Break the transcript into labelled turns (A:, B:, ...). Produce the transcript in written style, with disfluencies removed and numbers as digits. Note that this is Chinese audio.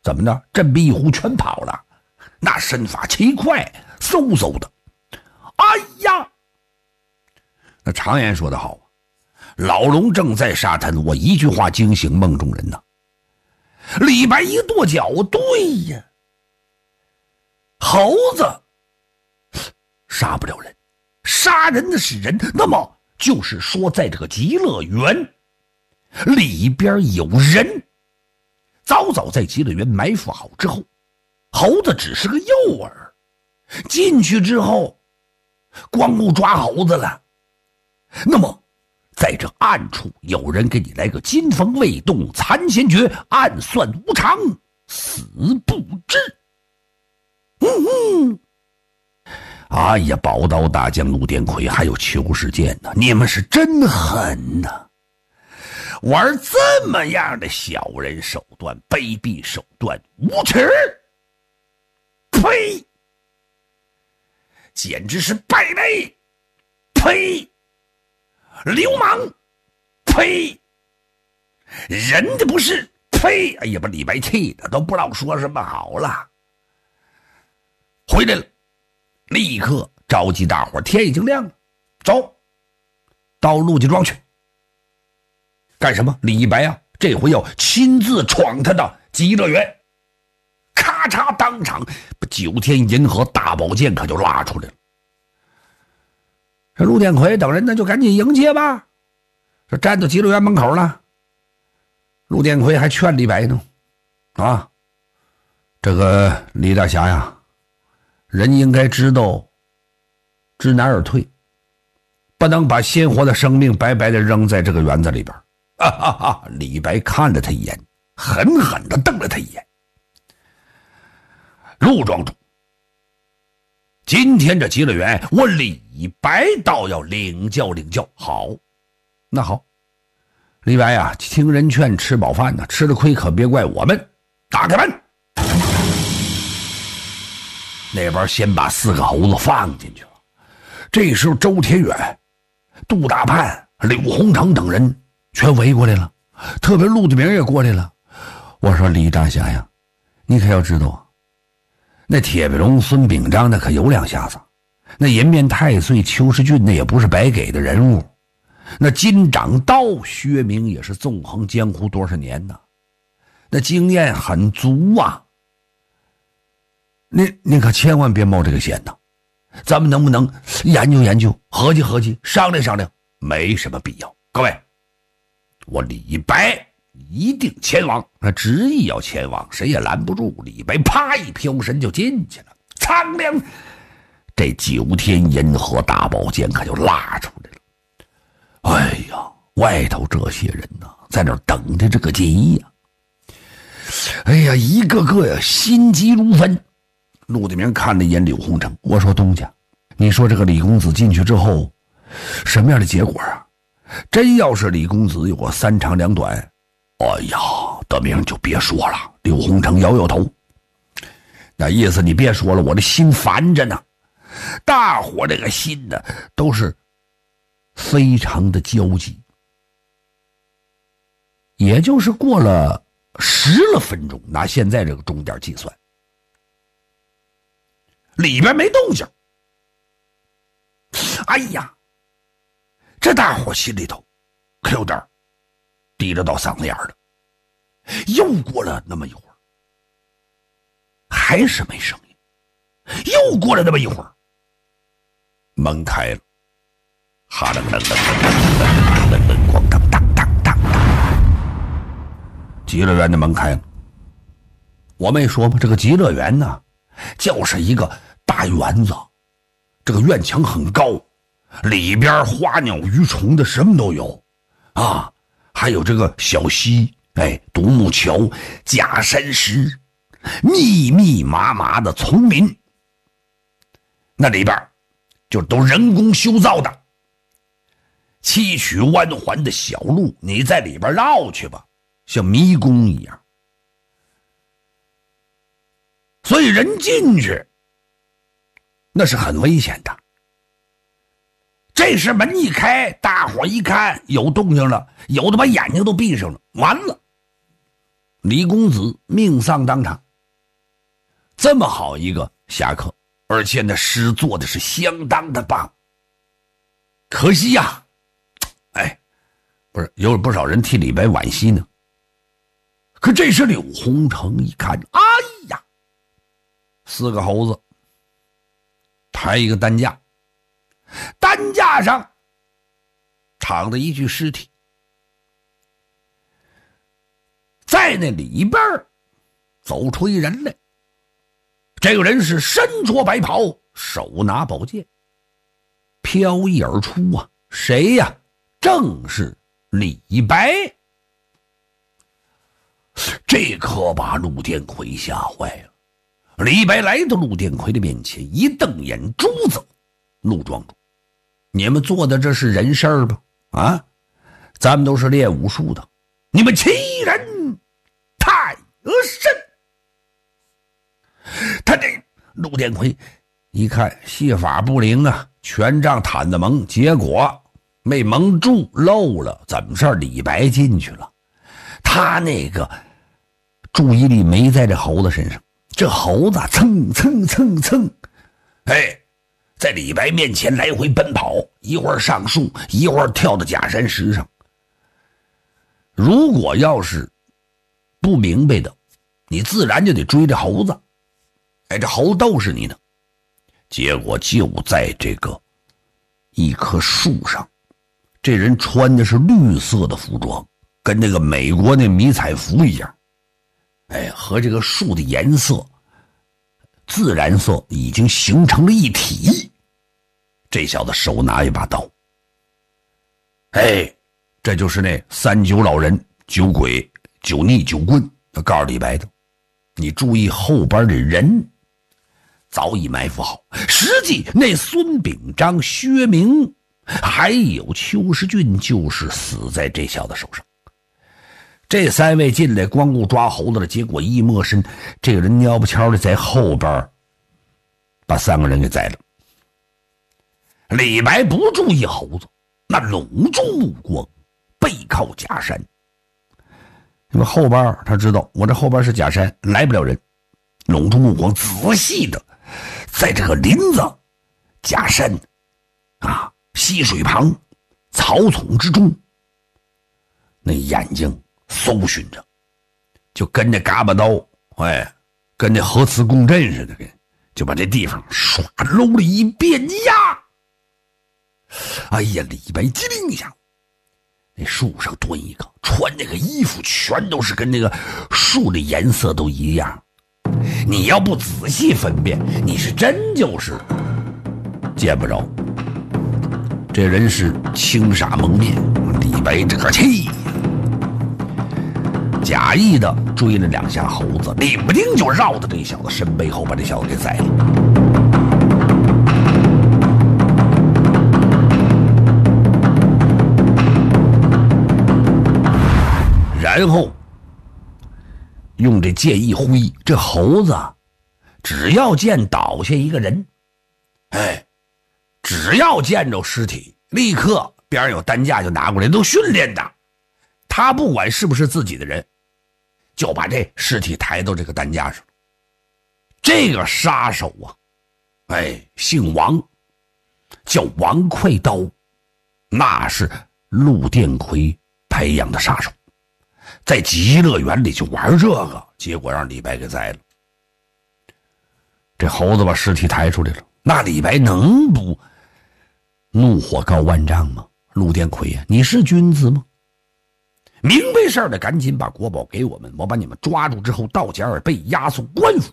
A: 怎么的？振臂一呼全跑了，那身法奇快，嗖嗖的。哎呀！那常言说得好啊，老龙正在沙滩，我一句话惊醒梦中人呐。李白一跺脚，对呀，猴子杀不了人，杀人的是人，那么就是说在这个极乐园里边有人。早早在极乐园埋伏好之后，猴子只是个诱饵，进去之后光顾抓猴子了。那么在这暗处有人给你来个金风未动残先觉，暗算无常死不知。哎呀，宝刀大将陆殿魁还有裘世剑呢，你们是真狠呐！玩这么样的小人手段、卑鄙手段、无耻，呸！简直是败类，呸！流氓，呸！人的不是，呸！哎呀，把李白气的都不知道说什么好了。回来了，立刻召集大伙，天已经亮了，走到陆家庄去。干什么？李白啊，这回要亲自闯他的极乐园。咔嚓，当场把9天银河大宝剑可就拉出来了。这陆殿魁等人那就赶紧迎接吧。这站到极乐园门口了，陆殿魁还劝李白呢，啊，这个李大侠呀，人应该知道知难而退，不能把鲜活的生命白白的扔在这个园子里边。李白看了他一眼，狠狠地瞪了他一眼。陆庄主，今天这极乐园我李白倒要领教领教。好，那好，李白啊，听人劝，吃饱饭呢，吃了亏可别怪我们。打开门。那边先把4个猴子放进去了。这时候周天远、杜大盼、柳洪成等人全围过来了，特别陆子明也过来了。我说李大侠呀，你可要知道啊，那铁臂龙孙秉章那可有2下子，那银面太岁邱世俊那也不是白给的人物，那金掌刀薛明也是纵横江湖多少年呢，那经验很足啊。您可千万别冒这个险呐，咱们能不能研究研究，合计合计，商量商量？没什么必要。各位，我李白一定前往，那执意要前往，谁也拦不住。李白啪一飘身就进去了，苍凉，这9天银河大宝剑可就拉出来了。哎呀，外头这些人呢，在那儿等着这个急呀。哎呀，一个个呀心急如焚。陆地明看了一眼柳洪成，我说东家，你说这个李公子进去之后什么样的结果啊？真要是李公子有个3长2短，哎呀，德明就别说了。柳洪成摇摇头，那意思你别说了，我的心烦着呢。大伙这个心呢都是非常的焦急。也就是过了10分钟，拿现在这个钟点计算，里边没动静。哎呀，这大伙心里头可有点提着到嗓子眼了。又过了那么一会儿，还是没声音。又过了那么一会儿，门开了，哈楞楞楞楞咣当当当当，极乐园的门开了。我没说吗？这个极乐园呢，就是一个大园子，这个院墙很高，里边花鸟鱼虫的什么都有啊，还有这个小溪，独木桥、假山石，密密麻麻的丛林，那里边就都人工修造的，崎岖弯环的小路，你在里边绕去吧，像迷宫一样。所以人进去那是很危险的。这时门一开，大伙一看有动静了，有的把眼睛都闭上了，完了， 李公子命丧当场。这么好一个侠客，而且那诗做的是相当的棒。可惜呀，不是有不少人替李白惋惜呢。可这时柳洪成一看，哎呀，4个猴子抬一个担架，担架上躺着一具尸体，在那里边走出一人来。这个人是身着白袍，手拿宝剑，飘逸而出啊！谁呀？正是李白。这可把陆殿魁吓坏了。李白来到陆殿魁的面前，一瞪眼珠子：“陆庄主，你们做的这是人事儿吧？啊，咱们都是练武术的，你们欺人太甚！”他这陆殿魁一看戏法不灵啊，权杖毯子蒙，结果没蒙住，漏了。怎么事？李白进去了，他那个注意力没在这猴子身上。这猴子蹭蹭蹭蹭，在李白面前来回奔跑，一会儿上树，一会儿跳到假山石上。如果要是不明白的，你自然就得追这猴子。这猴斗是你呢。结果就在这个一棵树上，这人穿的是绿色的服装，跟那个美国那迷彩服一样。和这个树的颜色、自然色已经形成了一体。这小子手拿一把刀。这就是那39老人、酒鬼、酒逆、酒棍，他告诉李白的。你注意后边的人早已埋伏好，实际那孙秉章、薛明还有邱世俊就是死在这小子手上。这3位进来光顾抓猴子了，结果一摸身，这个人蔫不悄的在后边把3个人给宰了。李白不注意猴子，那拢住目光，背靠假山。因为后边他知道我这后边是假山，来不了人，拢住目光，仔细的在这个林子、假山溪水旁、草丛之中，那眼睛搜寻着，就跟那嘎巴刀跟那核磁共振似的，就把这地方唰搂了一遍呀！李白机灵一下，那树上蹲一个，穿那个衣服全都是跟那个树的颜色都一样。你要不仔细分辨，你是真就是见不着。这人是青纱蒙面，李白这个气呀，假意的追了2下猴子，领不丁就绕到这小子身背后，把这小子给宰了。然后用这剑一挥，这猴子只要见倒下一个人，只要见着尸体，立刻边上有担架就拿过来，都训练的。他不管是不是自己的人，就把这尸体抬到这个担架上。这个杀手姓王，叫王快刀，那是陆殿魁培养的杀手，在极乐园里就玩这个，结果让李白给宰了。这猴子把尸体抬出来了，那李白能不怒火高万丈吗？陆殿魁你是君子吗？明白事儿的赶紧把国宝给我们，我把你们抓住之后到甲尔贝押送官府，